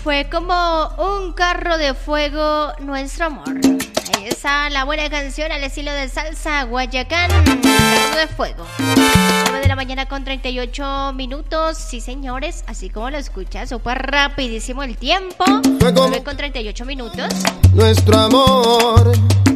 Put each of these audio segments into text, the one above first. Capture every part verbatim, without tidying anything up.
Fue como un carro de fuego nuestro amor. Ahí está la buena canción al estilo de salsa Guayacán, carro de fuego. nueve de la mañana con treinta y ocho minutos, sí señores, así como lo escuchas, súper rapidísimo el tiempo. nueve con treinta y ocho minutos. Nuestro amor.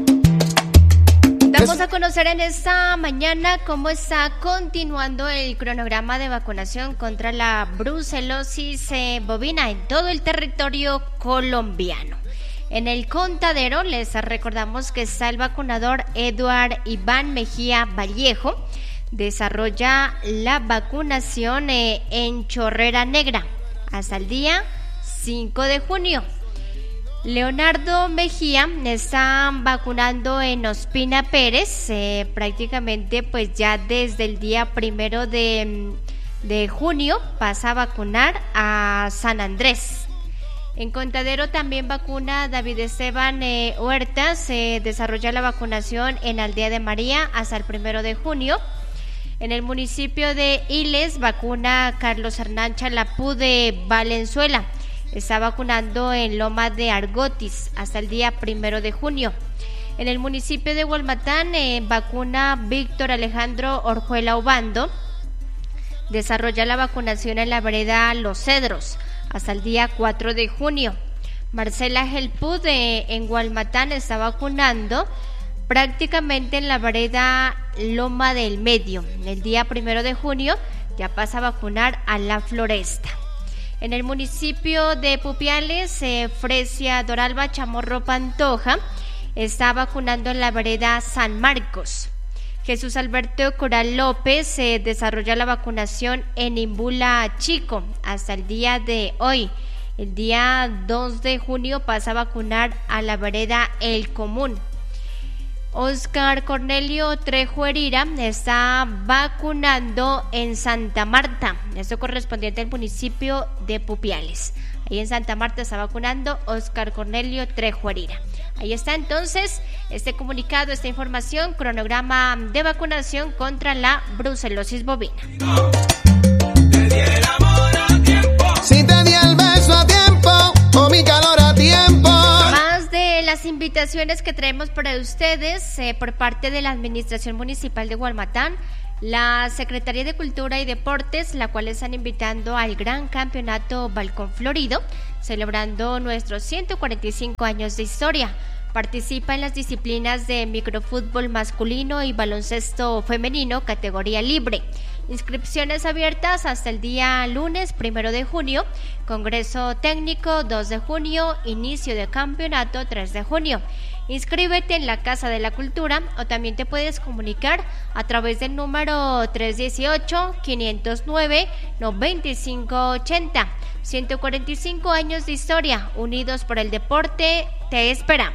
Vamos a conocer en esta mañana cómo está continuando el cronograma de vacunación contra la brucelosis eh, bovina en todo el territorio colombiano. En el Contadero les recordamos que está el vacunador Eduard Iván Mejía Vallejo. Desarrolla la vacunación eh, en Chorrera Negra hasta el día cinco de junio. Leonardo Mejía está vacunando en Ospina Pérez, eh, prácticamente pues ya desde el día primero de, de junio pasa a vacunar a San Andrés. En Contadero también vacuna David Esteban eh, Huertas, se eh, desarrolla la vacunación en Aldea de María hasta el primero de junio. En el municipio de Iles vacuna Carlos Hernán Chalapú de Valenzuela. Está vacunando en Loma de Argotis hasta el día primero de junio. En el municipio de Hualmatán eh, vacuna Víctor Alejandro Orjuela Obando. Desarrolla la vacunación en la vereda Los Cedros hasta el día cuatro de junio. Marcela Gelpud eh, en Hualmatán está vacunando prácticamente en la vereda Loma del Medio. El día primero de junio ya pasa a vacunar a La Floresta. En el municipio de Pupiales, eh, Fresia Doralba Chamorro Pantoja está vacunando en la vereda San Marcos. Jesús Alberto Coral López eh, desarrolla la vacunación en Imbula Chico hasta el día de hoy. El día dos de junio pasa a vacunar a la vereda El Común. Oscar Cornelio Trejo Herira está vacunando en Santa Marta, esto correspondiente al municipio de Pupiales. Ahí en Santa Marta está vacunando Oscar Cornelio Trejo Herira. Ahí está entonces este comunicado, esta información, cronograma de vacunación contra la brucelosis bovina. Si te di el beso a tiempo, o mi calor a tiempo. Las invitaciones que traemos para ustedes eh, por parte de la Administración Municipal de Hualmatán, la Secretaría de Cultura y Deportes, la cual están invitando al Gran Campeonato Balcón Florido, celebrando nuestros ciento cuarenta y cinco años de historia. Participa en las disciplinas de microfútbol masculino y baloncesto femenino, categoría libre. Inscripciones abiertas hasta el día lunes primero de junio, Congreso Técnico dos de junio, inicio de campeonato tres de junio. Inscríbete en la Casa de la Cultura o también te puedes comunicar a través del número tres uno ocho, cinco cero nueve, nueve cinco ocho cero. ciento cuarenta y cinco años de historia, unidos por el deporte, te esperamos.